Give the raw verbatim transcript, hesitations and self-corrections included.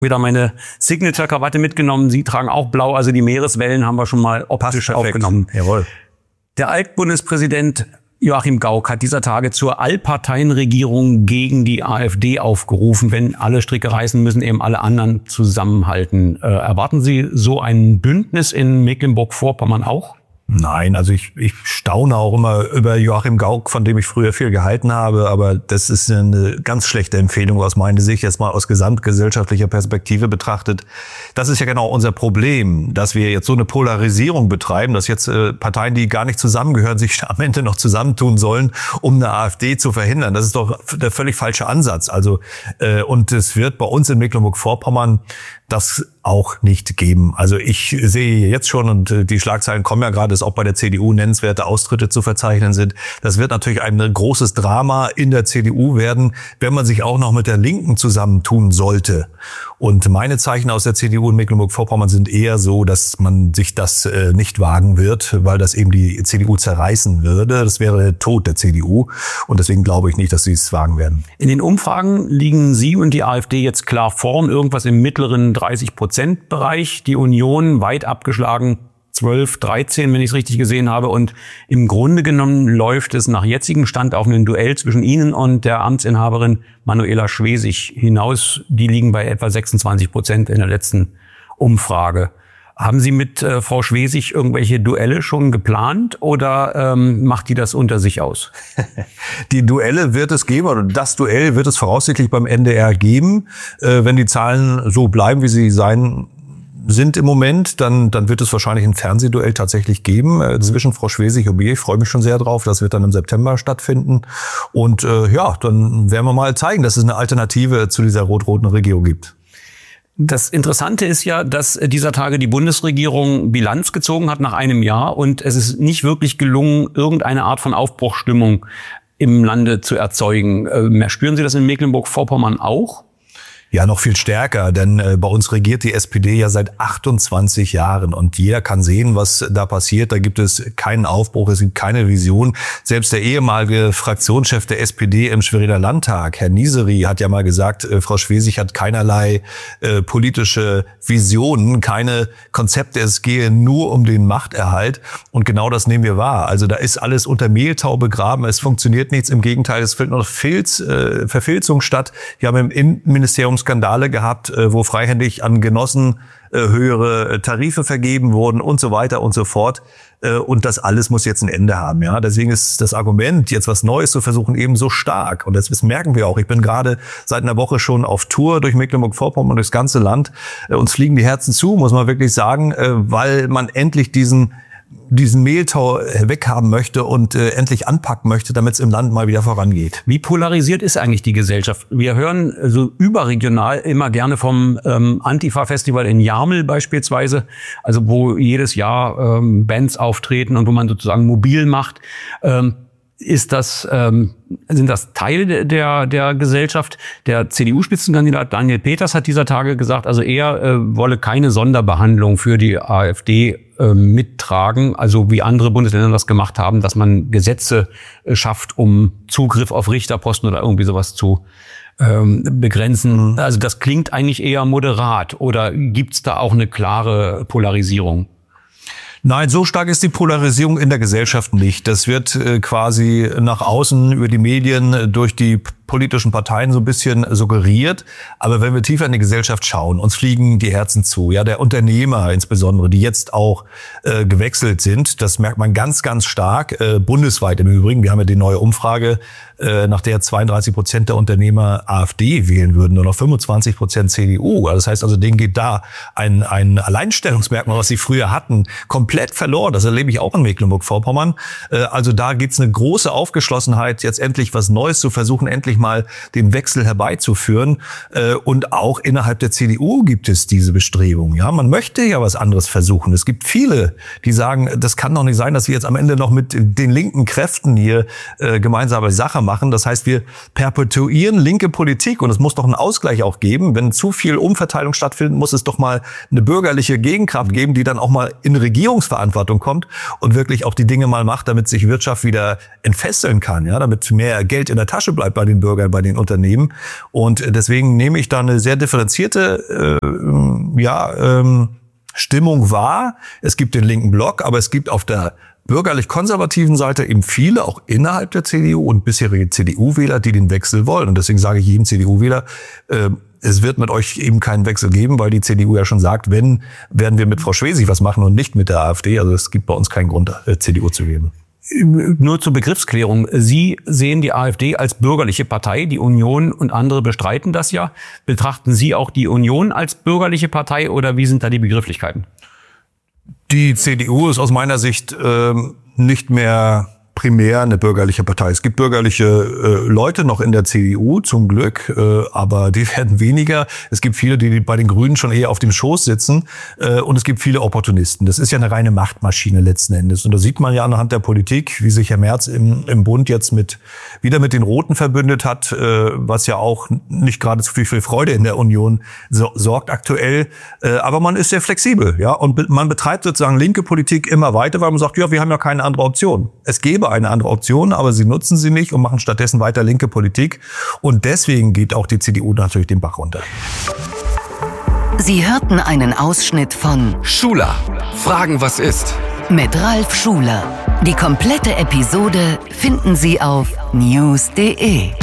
Wieder meine Signature-Krawatte mitgenommen. Sie tragen auch blau, also die Meereswellen haben wir schon mal optisch aufgenommen. Jawohl. Der Altbundespräsident Joachim Gauck hat dieser Tage zur Allparteienregierung gegen die AfD aufgerufen. Wenn alle Stricke reißen, müssen eben alle anderen zusammenhalten. Äh, erwarten Sie so ein Bündnis in Mecklenburg-Vorpommern auch? Nein, also ich, ich staune auch immer über Joachim Gauck, von dem ich früher viel gehalten habe, aber das ist eine ganz schlechte Empfehlung aus meiner Sicht, jetzt mal aus gesamtgesellschaftlicher Perspektive betrachtet. Das ist ja genau unser Problem, dass wir jetzt so eine Polarisierung betreiben, dass jetzt äh, Parteien, die gar nicht zusammengehören, sich am Ende noch zusammentun sollen, um eine AfD zu verhindern. Das ist doch der völlig falsche Ansatz. Also äh, und es wird bei uns in Mecklenburg-Vorpommern das auch nicht geben. Also ich sehe jetzt schon, und die Schlagzeilen kommen ja gerade, dass auch bei der C D U nennenswerte Austritte zu verzeichnen sind. Das wird natürlich ein großes Drama in der C D U werden, wenn man sich auch noch mit der Linken zusammentun sollte. Und meine Zeichen aus der C D U in Mecklenburg-Vorpommern sind eher so, dass man sich das äh, nicht wagen wird, weil das eben die C D U zerreißen würde. Das wäre der Tod der C D U. Und deswegen glaube ich nicht, dass sie es wagen werden. In den Umfragen liegen Sie und die AfD jetzt klar vorn, irgendwas im mittleren dreißig Prozent Bereich. Die Union weit abgeschlagen, zwölf, dreizehn, wenn ich es richtig gesehen habe. Und im Grunde genommen läuft es nach jetzigem Stand auf ein Duell zwischen Ihnen und der Amtsinhaberin Manuela Schwesig hinaus. Die liegen bei etwa sechsundzwanzig Prozent in der letzten Umfrage. Haben Sie mit äh, Frau Schwesig irgendwelche Duelle schon geplant oder ähm, macht die das unter sich aus? Die Duelle wird es geben, oder das Duell wird es voraussichtlich beim N D R geben. Äh, wenn die Zahlen so bleiben, wie sie sein sind im Moment, dann dann wird es wahrscheinlich ein Fernsehduell tatsächlich geben äh, zwischen Frau Schwesig und mir. Ich freue mich schon sehr drauf. Das wird dann im September stattfinden. Und äh, ja, dann werden wir mal zeigen, dass es eine Alternative zu dieser rot-roten Regierung gibt. Das Interessante ist ja, dass dieser Tage die Bundesregierung Bilanz gezogen hat nach einem Jahr und es ist nicht wirklich gelungen, irgendeine Art von Aufbruchsstimmung im Lande zu erzeugen. Äh, spüren Sie das in Mecklenburg-Vorpommern auch? Ja, noch viel stärker, denn äh, bei uns regiert die S P D ja seit achtundzwanzig Jahren und jeder kann sehen, was da passiert. Da gibt es keinen Aufbruch, es gibt keine Vision. Selbst der ehemalige Fraktionschef der S P D im Schweriner Landtag, Herr Nieseri, hat ja mal gesagt, äh, Frau Schwesig hat keinerlei äh, politische Visionen, keine Konzepte, es gehe nur um den Machterhalt und genau das nehmen wir wahr. Also da ist alles unter Mehltau begraben, es funktioniert nichts, im Gegenteil, es findet noch Filz, äh, Verfilzung statt. Wir haben im Innenministerium Skandale gehabt, wo freihändig an Genossen höhere Tarife vergeben wurden und so weiter und so fort. Und das alles muss jetzt ein Ende haben. Ja, deswegen ist das Argument, jetzt was Neues zu versuchen, eben so stark. Und das merken wir auch. Ich bin gerade seit einer Woche schon auf Tour durch Mecklenburg-Vorpommern und durchs ganze Land. Uns fliegen die Herzen zu, muss man wirklich sagen, weil man endlich diesen diesen Mehltau weghaben möchte und äh, endlich anpacken möchte, damit es im Land mal wieder vorangeht. Wie polarisiert ist eigentlich die Gesellschaft? Wir hören so überregional immer gerne vom ähm, Antifa-Festival in Jarmel beispielsweise, also wo jedes Jahr ähm, Bands auftreten und wo man sozusagen mobil macht. Ähm, Ist das, ähm, sind das Teile der, der Gesellschaft? Der C D U-Spitzenkandidat Daniel Peters hat dieser Tage gesagt, also er äh, wolle keine Sonderbehandlung für die AfD äh, mittragen, also wie andere Bundesländer das gemacht haben, dass man Gesetze äh, schafft, um Zugriff auf Richterposten oder irgendwie sowas zu ähm, begrenzen. Also das klingt eigentlich eher moderat. Oder gibt's da auch eine klare Polarisierung? Nein, so stark ist die Polarisierung in der Gesellschaft nicht. Das wird äh, quasi nach außen über die Medien, äh, durch die politischen Parteien so ein bisschen suggeriert. Aber wenn wir tiefer in die Gesellschaft schauen, uns fliegen die Herzen zu. Ja, der Unternehmer insbesondere, die jetzt auch äh, gewechselt sind, das merkt man ganz, ganz stark, äh, bundesweit im Übrigen. Wir haben ja die neue Umfrage, äh, nach der zweiunddreißig Prozent der Unternehmer AfD wählen würden, nur noch fünfundzwanzig Prozent C D U. Das heißt also, denen geht da ein, ein Alleinstellungsmerkmal, was sie früher hatten, komplett verloren. Das erlebe ich auch in Mecklenburg-Vorpommern. Äh, also da gibt's eine große Aufgeschlossenheit, jetzt endlich was Neues zu versuchen, endlich mal den Wechsel herbeizuführen. Und auch innerhalb der C D U gibt es diese Bestrebungen. Ja, man möchte ja was anderes versuchen. Es gibt viele, die sagen, das kann doch nicht sein, dass wir jetzt am Ende noch mit den linken Kräften hier äh, gemeinsame Sache machen. Das heißt, wir perpetuieren linke Politik und es muss doch einen Ausgleich auch geben. Wenn zu viel Umverteilung stattfindet, muss es doch mal eine bürgerliche Gegenkraft geben, die dann auch mal in Regierungsverantwortung kommt und wirklich auch die Dinge mal macht, damit sich Wirtschaft wieder entfesseln kann, ja, damit mehr Geld in der Tasche bleibt bei den Bürgern. Bürgern, bei den Unternehmen. Und deswegen nehme ich da eine sehr differenzierte äh, ja, ähm, Stimmung wahr. Es gibt den linken Block, aber es gibt auf der bürgerlich-konservativen Seite eben viele, auch innerhalb der C D U und bisherige C D U-Wähler, die den Wechsel wollen. Und deswegen sage ich jedem C D U-Wähler, äh, es wird mit euch eben keinen Wechsel geben, weil die C D U ja schon sagt, wenn, werden wir mit Frau Schwesig was machen und nicht mit der AfD. Also es gibt bei uns keinen Grund, äh, C D U zu wählen. Nur zur Begriffsklärung. Sie sehen die AfD als bürgerliche Partei, die Union und andere bestreiten das ja. Betrachten Sie auch die Union als bürgerliche Partei oder wie sind da die Begrifflichkeiten? Die C D U ist aus meiner Sicht äh, nicht mehr primär eine bürgerliche Partei. Es gibt bürgerliche äh, Leute noch in der C D U, zum Glück, äh, aber die werden weniger. Es gibt viele, die bei den Grünen schon eher auf dem Schoß sitzen äh, und es gibt viele Opportunisten. Das ist ja eine reine Machtmaschine letzten Endes. Und da sieht man ja anhand der Politik, wie sich Herr Merz im, im Bund jetzt mit wieder mit den Roten verbündet hat, äh, was ja auch nicht gerade für viel Freude in der Union so, sorgt aktuell. Äh, aber man ist sehr flexibel, ja, und be- man betreibt sozusagen linke Politik immer weiter, weil man sagt, ja, wir haben ja keine andere Option. Es gäbe eine andere Option, aber sie nutzen sie nicht und machen stattdessen weiter linke Politik. Und deswegen geht auch die C D U natürlich den Bach runter. Sie hörten einen Ausschnitt von Schuler. Fragen, was ist? Mit Ralf Schuler. Die komplette Episode finden Sie auf news punkt de.